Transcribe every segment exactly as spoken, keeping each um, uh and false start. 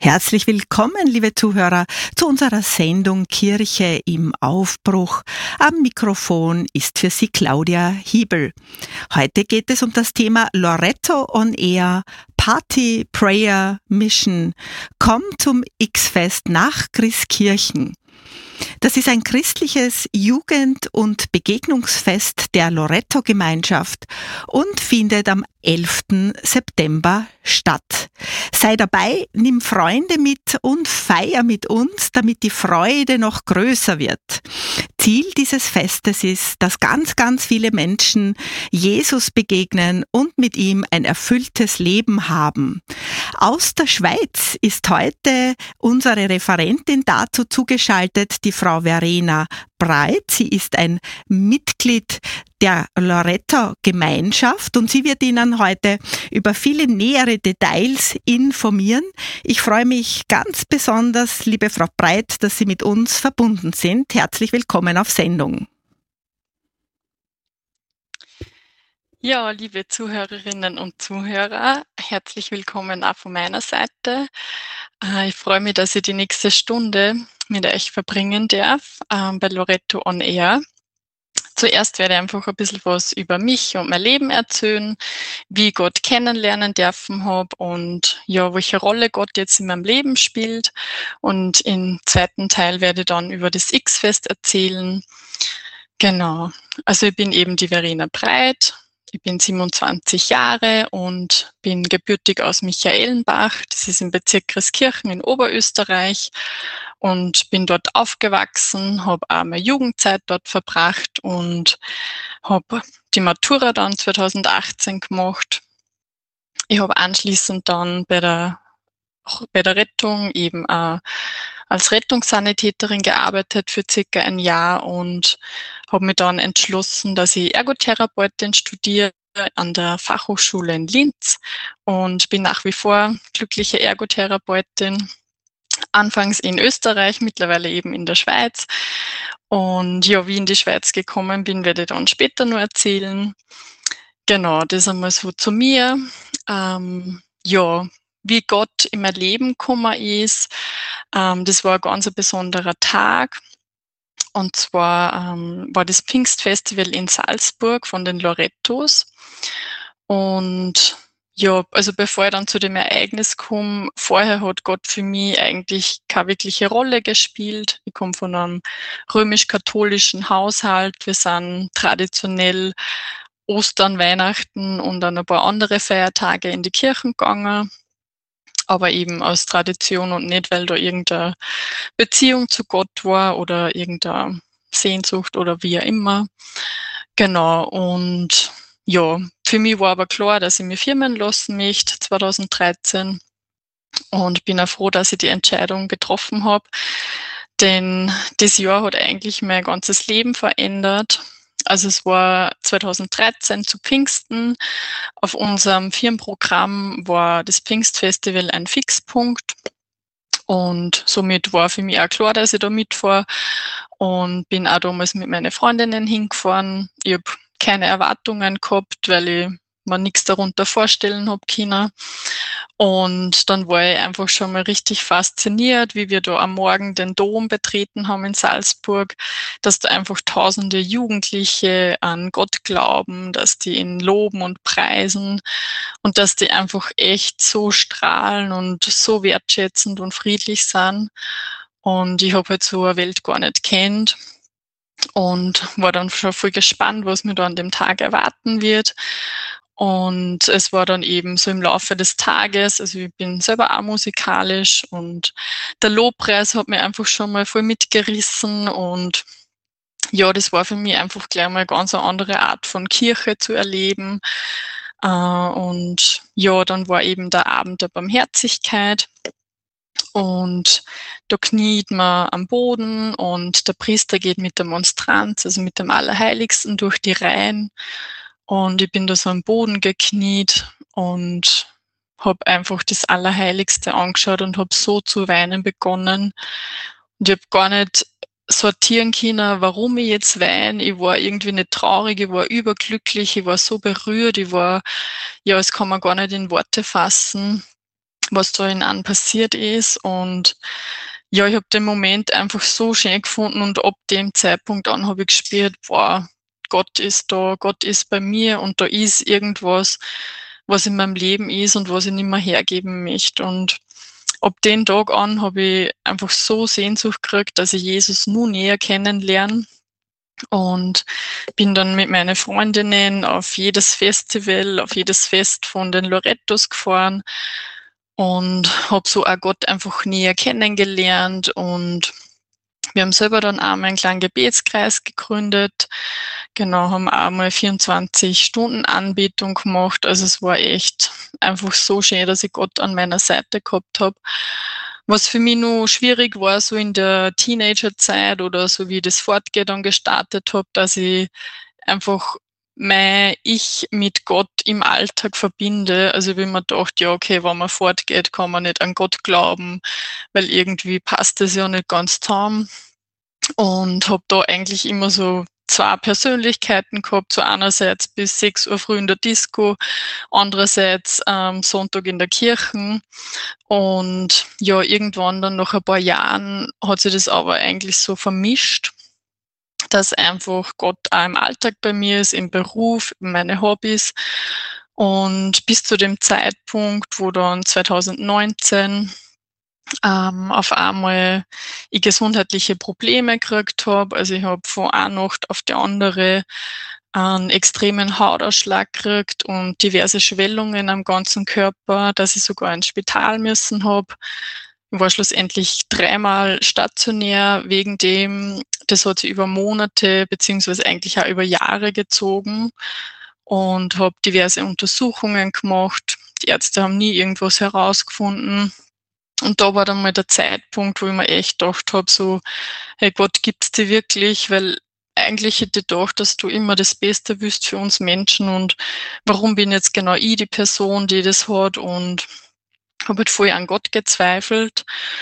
Herzlich willkommen, liebe Zuhörer, zu unserer Sendung Kirche im Aufbruch. Am Mikrofon ist für Sie Claudia Hiebel. Heute geht es um das Thema Loreto on Air, Party, Prayer, Mission. Komm zum X-Fest nach Christkirchen. Das ist ein christliches Jugend- und Begegnungsfest der Loreto-Gemeinschaft und findet am elften September statt. Sei dabei, nimm Freunde mit und feier mit uns, damit die Freude noch größer wird. Ziel dieses Festes ist, dass ganz, ganz viele Menschen Jesus begegnen und mit ihm ein erfülltes Leben haben. Aus der Schweiz ist heute unsere Referentin dazu zugeschaltet, die Frau Verena Breit. Sie ist ein Mitglied der Loreto-Gemeinschaft und sie wird Ihnen heute über viele nähere Details informieren. Ich freue mich ganz besonders, liebe Frau Breit, dass Sie mit uns verbunden sind. Herzlich willkommen auf Sendung. Ja, liebe Zuhörerinnen und Zuhörer, herzlich willkommen auch von meiner Seite. Ich freue mich, dass ich die nächste Stunde mit euch verbringen darf ähm, bei Loreto on Air. Zuerst werde ich einfach ein bisschen was über mich und mein Leben erzählen, wie ich Gott kennenlernen dürfen habe und ja, welche Rolle Gott jetzt in meinem Leben spielt. Und im zweiten Teil werde ich dann über das X-Fest erzählen. Genau, also ich bin eben die Verena Breit. Ich bin siebenundzwanzig Jahre und bin gebürtig aus Michaelenbach. Das ist im Bezirk Christkirchen in Oberösterreich und bin dort aufgewachsen, habe auch meine Jugendzeit dort verbracht und habe die Matura dann zweitausendachtzehn gemacht. Ich habe anschließend dann bei der bei der Rettung eben auch als Rettungssanitäterin gearbeitet für circa ein Jahr und habe mich dann entschlossen, dass ich Ergotherapeutin studiere an der Fachhochschule in Linz und bin nach wie vor glückliche Ergotherapeutin. Anfangs in Österreich, mittlerweile eben in der Schweiz. Und ja, wie ich in die Schweiz gekommen bin, werde ich dann später nur erzählen. Genau, das einmal so zu mir. Ähm, ja, wie Gott in mein Leben gekommen ist. Ähm, das war ein ganz besonderer Tag. Und zwar ähm, war das Pfingstfestival in Salzburg von den Lorettos. Und ja, also bevor ich dann zu dem Ereignis komme, vorher hat Gott für mich eigentlich keine wirkliche Rolle gespielt. Ich komme von einem römisch-katholischen Haushalt. Wir sind traditionell Ostern, Weihnachten und dann ein paar andere Feiertage in die Kirchen gegangen. Aber eben aus Tradition und nicht, weil da irgendeine Beziehung zu Gott war oder irgendeine Sehnsucht oder wie auch immer. Genau, und ja, für mich war aber klar, dass ich mich firmen lassen möchte, zweitausenddreizehn. Und bin auch froh, dass ich die Entscheidung getroffen habe. Denn das Jahr hat eigentlich mein ganzes Leben verändert. Also es war zweitausenddreizehn zu Pfingsten. Auf unserem Firmenprogramm war das Pfingstfestival ein Fixpunkt. Und somit war für mich auch klar, dass ich da mitfahre. Und bin auch damals mit meinen Freundinnen hingefahren. Ich habe keine Erwartungen gehabt, weil ich mir nichts darunter vorstellen habe können. Und dann war ich einfach schon mal richtig fasziniert, wie wir da am Morgen den Dom betreten haben in Salzburg, dass da einfach tausende Jugendliche an Gott glauben, dass die ihn loben und preisen und dass die einfach echt so strahlen und so wertschätzend und friedlich sind. Und ich habe halt so eine Welt gar nicht kennt und war dann schon voll gespannt, was mir da an dem Tag erwarten wird. Und es war dann eben so im Laufe des Tages, also ich bin selber auch musikalisch und der Lobpreis hat mich einfach schon mal voll mitgerissen und ja, das war für mich einfach gleich mal eine ganz andere Art von Kirche zu erleben. Äh, und ja, dann war eben der Abend der Barmherzigkeit. Und da kniet man am Boden und der Priester geht mit der Monstranz, also mit dem Allerheiligsten, durch die Reihen. Und ich bin da so am Boden gekniet und habe einfach das Allerheiligste angeschaut und habe so zu weinen begonnen. Und ich habe gar nicht sortieren können, warum ich jetzt weine. Ich war irgendwie nicht traurig, ich war überglücklich, ich war so berührt, ich war, ja, das kann man gar nicht in Worte fassen. was da in einem passiert ist. Und ja, ich habe den Moment einfach so schön gefunden und ab dem Zeitpunkt an habe ich gespürt, boah, Gott ist da, Gott ist bei mir und da ist irgendwas, was in meinem Leben ist und was ich nicht mehr hergeben möchte. Und ab den Tag an habe ich einfach so Sehnsucht gekriegt, dass ich Jesus nun näher kennenlerne und bin dann mit meinen Freundinnen auf jedes Festival, auf jedes Fest von den Lorettos gefahren und habe so auch Gott einfach näher kennengelernt. Und wir haben selber dann auch mal einen kleinen Gebetskreis gegründet. Genau, haben auch mal vierundzwanzig Stunden Anbetung gemacht. Also es war echt einfach so schön, dass ich Gott an meiner Seite gehabt habe. Was für mich nur schwierig war, so in der Teenagerzeit oder so wie das Fortgehen dann gestartet habe, dass ich einfach mein Ich mit Gott im Alltag verbinde. Also ich habe mir gedacht, ja okay, wenn man fortgeht, kann man nicht an Gott glauben, weil irgendwie passt das ja nicht ganz zusammen. Und habe da eigentlich immer so zwei Persönlichkeiten gehabt, so einerseits bis sechs Uhr früh in der Disco, andererseits ähm, Sonntag in der Kirche. Und ja, irgendwann dann nach ein paar Jahren hat sich das aber eigentlich so vermischt, dass einfach Gott auch im Alltag bei mir ist, im Beruf, meine Hobbys. Und bis zu dem Zeitpunkt, wo dann zwanzig neunzehn ähm, auf einmal ich gesundheitliche Probleme gekriegt habe. Also ich habe von einer Nacht auf die andere einen extremen Hautausschlag gekriegt und diverse Schwellungen am ganzen Körper, dass ich sogar ins Spital müssen habe. Ich war schlussendlich dreimal stationär wegen dem. Das hat sich über Monate beziehungsweise eigentlich auch über Jahre gezogen und habe diverse Untersuchungen gemacht. Die Ärzte haben nie irgendwas herausgefunden. Und da war dann mal der Zeitpunkt, wo ich mir echt gedacht habe, so, hey Gott, gibt's dich wirklich? Weil eigentlich hätte ich gedacht, dass du immer das Beste willst für uns Menschen und warum bin jetzt genau ich die Person, die das hat, und habe halt voll an Gott gezweifelt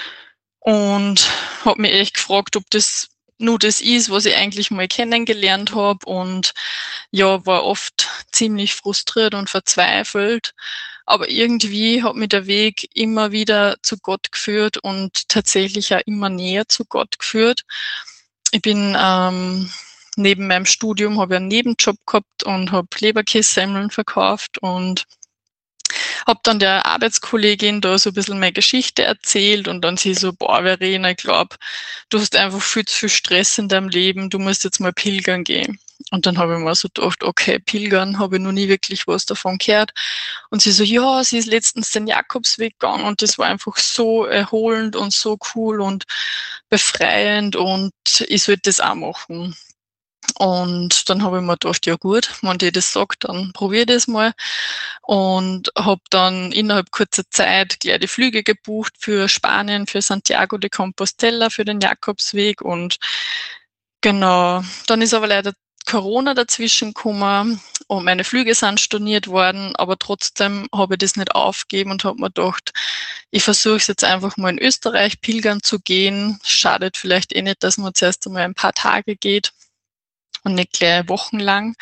und habe mich echt gefragt, ob das nur das ist, was ich eigentlich mal kennengelernt habe, und ja, war oft ziemlich frustriert und verzweifelt. Aber irgendwie hat mich der Weg immer wieder zu Gott geführt und tatsächlich auch immer näher zu Gott geführt. Ich bin ähm, neben meinem Studium habe ich einen Nebenjob gehabt und habe Leberkässemmeln verkauft und habe dann der Arbeitskollegin da so ein bisschen meine Geschichte erzählt und dann sie so, boah, Verena, ich glaube, du hast einfach viel zu viel Stress in deinem Leben, du musst jetzt mal pilgern gehen. Und dann habe ich mir so gedacht, okay, pilgern, habe ich noch nie wirklich was davon gehört. Und sie so, ja, sie ist letztens den Jakobsweg gegangen und das war einfach so erholend und so cool und befreiend und ich sollte das auch machen. Und dann habe ich mir gedacht, ja gut, wenn die das sagt, dann probiere ich das mal. Und habe dann innerhalb kurzer Zeit gleich die Flüge gebucht für Spanien, für Santiago de Compostela, für den Jakobsweg. Und genau, dann ist aber leider Corona dazwischen gekommen und meine Flüge sind storniert worden, aber trotzdem habe ich das nicht aufgegeben und habe mir gedacht, ich versuche es jetzt einfach mal in Österreich pilgern zu gehen. Schadet vielleicht eh nicht, dass man zuerst einmal ein paar Tage geht und nicht gleich wochenlang.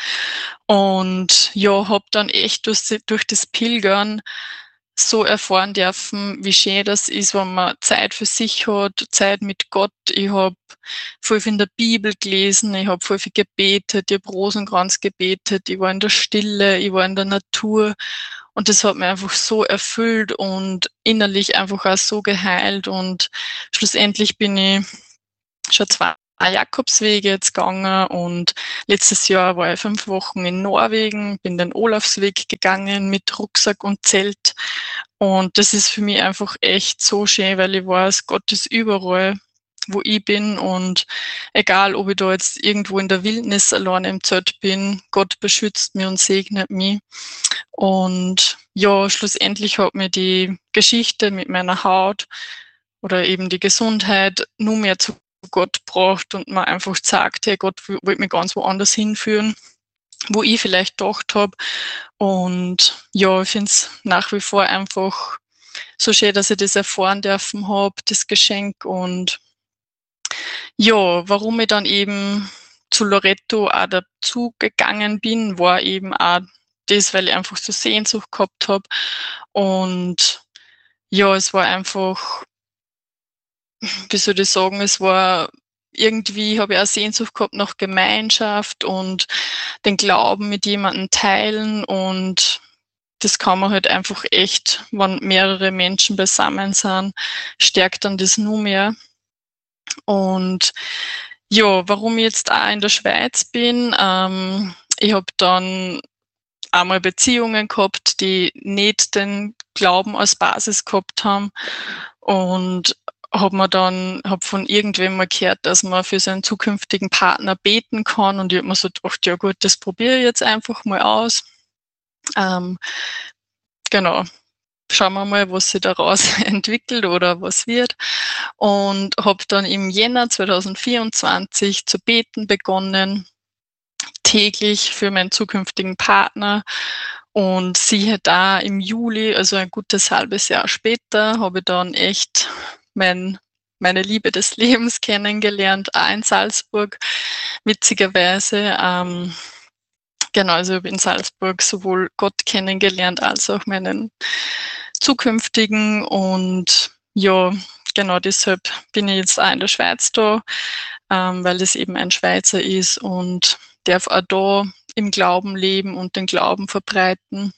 Und ja, habe dann echt durch, durch das Pilgern so erfahren dürfen, wie schön das ist, wenn man Zeit für sich hat, Zeit mit Gott. Ich habe voll viel in der Bibel gelesen, ich habe voll viel gebetet, ich habe Rosenkranz gebetet, ich war in der Stille, ich war in der Natur und das hat mich einfach so erfüllt und innerlich einfach auch so geheilt und schlussendlich bin ich schon zwei Jakobswege jetzt gegangen und letztes Jahr war ich fünf Wochen in Norwegen, bin den Olafsweg gegangen mit Rucksack und Zelt und das ist für mich einfach echt so schön, weil ich weiß, Gott ist überall, wo ich bin und egal, ob ich da jetzt irgendwo in der Wildnis alleine im Zelt bin, Gott beschützt mich und segnet mich. Und ja, schlussendlich hat mir die Geschichte mit meiner Haut oder eben die Gesundheit nur mehr zu Gott braucht und man einfach sagt, hey, Gott will mich ganz woanders hinführen, wo ich vielleicht gedacht habe. Und ja, ich finde es nach wie vor einfach so schön, dass ich das erfahren dürfen habe, das Geschenk. Und ja, warum ich dann eben zu Loretto auch dazu gegangen bin, war eben auch das, weil ich einfach so Sehnsucht gehabt habe. Und ja, es war einfach, wie soll ich sagen, es war irgendwie habe ich auch Sehnsucht gehabt nach Gemeinschaft und den Glauben mit jemandem teilen, und das kann man halt einfach echt, wenn mehrere Menschen beisammen sind, stärkt dann das nur mehr. Und ja, warum ich jetzt auch in der Schweiz bin, ähm, ich habe dann einmal Beziehungen gehabt, die nicht den Glauben als Basis gehabt haben, und habe mir dann habe von irgendwem mal gehört, dass man für seinen zukünftigen Partner beten kann, und ich habe mir so gedacht: „Ja gut, das probiere ich jetzt einfach mal aus." Ähm, genau, schauen wir mal, was sich daraus entwickelt oder was wird. Und habe dann im Jänner zweitausendvierundzwanzig zu beten begonnen, täglich für meinen zukünftigen Partner. Und siehe da, im Juli, also ein gutes halbes Jahr später, habe ich dann echt mein meine Liebe des Lebens kennengelernt, auch in Salzburg, witzigerweise. Ähm, genau, also ich habe in Salzburg sowohl Gott kennengelernt als auch meinen zukünftigen, und ja, genau deshalb bin ich jetzt auch in der Schweiz da, ähm, weil es eben ein Schweizer ist und darf auch da im Glauben leben und den Glauben verbreiten.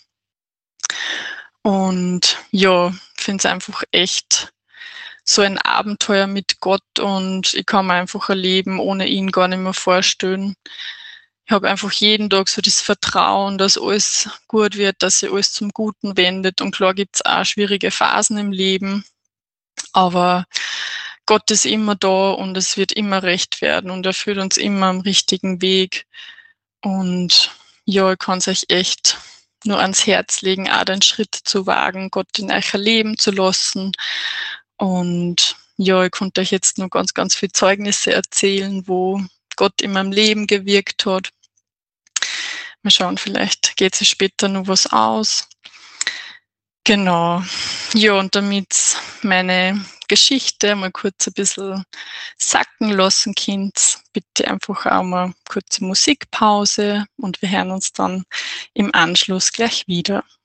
Und ja, finde es einfach echt so ein Abenteuer mit Gott, und ich kann mir einfach ein Leben ohne ihn gar nicht mehr vorstellen. Ich habe einfach jeden Tag so das Vertrauen, dass alles gut wird, dass sich alles zum Guten wendet, und klar gibt's auch schwierige Phasen im Leben, aber Gott ist immer da und es wird immer recht werden, und er führt uns immer am richtigen Weg. Und ja, ich kann's euch echt nur ans Herz legen, auch den Schritt zu wagen, Gott in euer Leben zu lassen. Und ja, ich konnte euch jetzt nur ganz, ganz viel Zeugnisse erzählen, wo Gott in meinem Leben gewirkt hat. Mal schauen, vielleicht geht sich später noch was aus. Genau. Ja, und damit's meine Geschichte mal kurz ein bisschen sacken lassen könnt, bitte einfach auch mal kurze Musikpause, und wir hören uns dann im Anschluss gleich wieder.